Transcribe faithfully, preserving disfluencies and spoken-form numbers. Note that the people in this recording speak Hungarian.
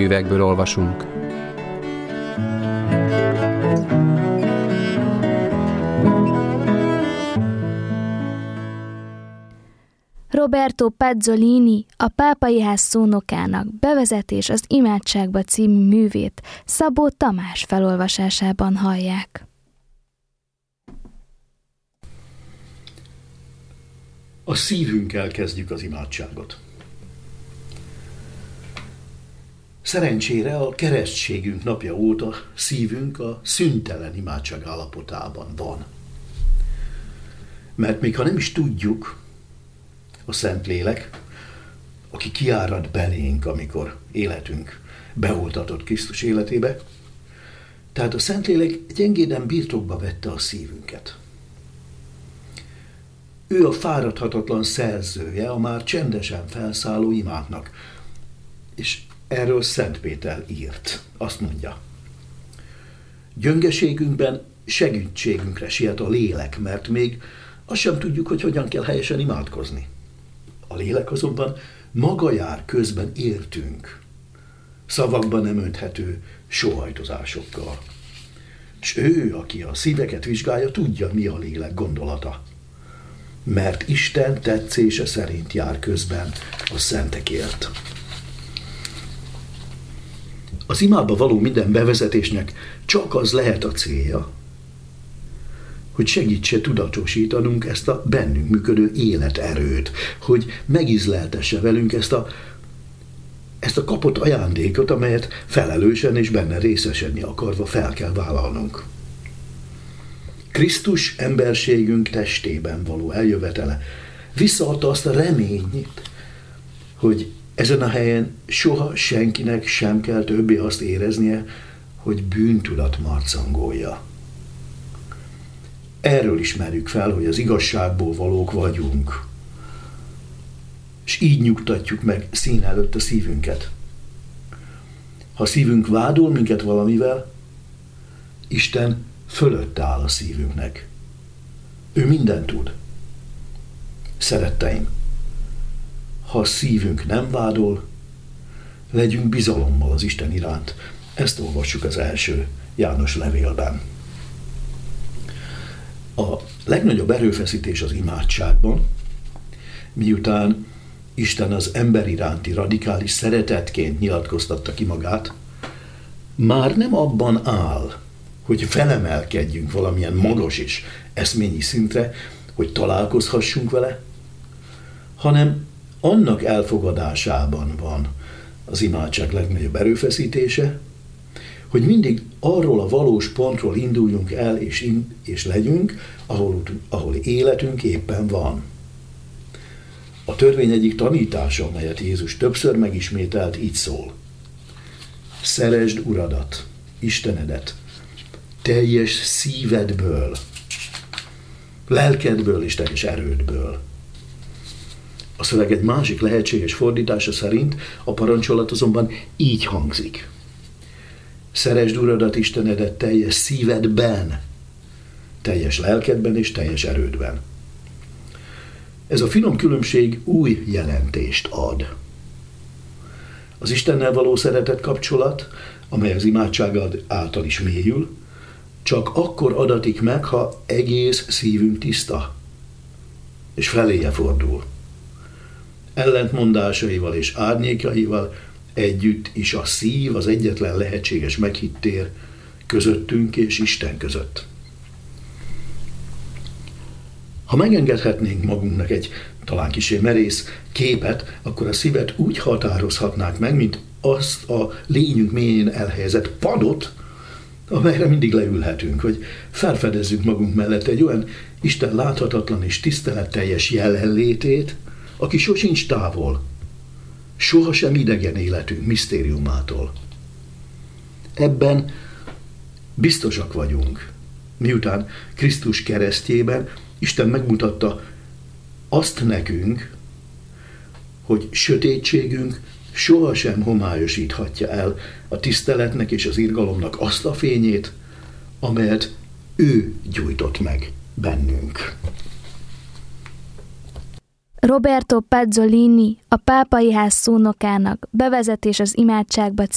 művekből olvasunk. Roberto Pazzolini, a Pápai Ház szónokának Bevezetés az imádságba című művét Szabó Tamás felolvasásában hallják. A szívünkkel kezdjük az imádságot. Szerencsére a keresztségünk napja óta szívünk a szüntelen imádság állapotában van. Mert még ha nem is tudjuk, a Szentlélek, aki kiárad belénk, amikor életünk beoltatott Krisztus életébe, tehát a Szentlélek gyengéden birtokba vette a szívünket. Ő a fáradhatatlan szerzője a már csendesen felszálló imáknak, és erről Szent Péter írt. Azt mondja, gyöngeségünkben segítségünkre siet a lélek, mert még azt sem tudjuk, hogy hogyan kell helyesen imádkozni. A lélek azonban maga jár közben értünk, szavakban nem önthető sóhajtozásokkal. És ő, aki a szíveket vizsgálja, tudja, mi a lélek gondolata. Mert Isten tetszése szerint jár közben a szentekért. Az imádba való minden bevezetésnek csak az lehet a célja, hogy segítse tudatosítanunk ezt a bennünk működő életerőt, hogy megízleltesse velünk ezt a, ezt a kapott ajándékot, amelyet felelősen és benne részesedni akarva fel kell vállalnunk. Krisztus emberségünk testében való eljövetele visszaadta azt a reményt, hogy ezen a helyen soha senkinek sem kell többé azt éreznie, hogy bűntudat marcangolja. Erről ismerjük fel, hogy az igazságból valók vagyunk, és így nyugtatjuk meg szín előtt a szívünket. Ha a szívünk vádol minket valamivel, Isten fölötte áll a szívünknek. Ő mindent tud. Szeretteim, ha a szívünk nem vádol, legyünk bizalommal az Isten iránt. Ezt olvassuk az első János levélben. A legnagyobb erőfeszítés az imádságban, miután Isten az ember iránti radikális szeretetként nyilatkoztatta ki magát, már nem abban áll, hogy felemelkedjünk valamilyen magas és eszményi szintre, hogy találkozhassunk vele, hanem annak elfogadásában van az imádság legnagyobb erőfeszítése, hogy mindig arról a valós pontról induljunk el és, in, és legyünk, ahol, ahol életünk éppen van. A törvény egyik tanítása, amelyet Jézus többször megismételt, így szól. Szeresd Uradat, Istenedet, teljes szívedből, lelkedből és teljes erődből. A szöveg egy másik lehetséges fordítása szerint a parancsolat azonban így hangzik. Szeresd Uradat, Istenedet teljes szívedben, teljes lelkedben és teljes erődben. Ez a finom különbség új jelentést ad. Az Istennel való szeretet kapcsolat, amely az imádság által is mélyül, csak akkor adatik meg, ha egész szívünk tiszta, és feléje fordul. Ellentmondásaival és árnyékaival együtt is a szív az egyetlen lehetséges meghittér közöttünk és Isten között. Ha megengedhetnénk magunknak egy talán kissé merész képet, akkor a szívet úgy határozhatnánk meg, mint azt a lényünk mélyén elhelyezett padot, amelyre mindig leülhetünk, hogy felfedezzük magunk mellett egy olyan Isten láthatatlan és tiszteletteljes jelenlétét, aki sosincs távol, sohasem idegen életünk misztériumától. Ebben biztosak vagyunk, miután Krisztus keresztjében Isten megmutatta azt nekünk, hogy sötétségünk sohasem homályosíthatja el a tiszteletnek és az irgalomnak azt a fényét, amelyet ő gyújtott meg bennünk. Roberto Pazzolini, a Pápai Ház szónokának Bevezetés az imádságba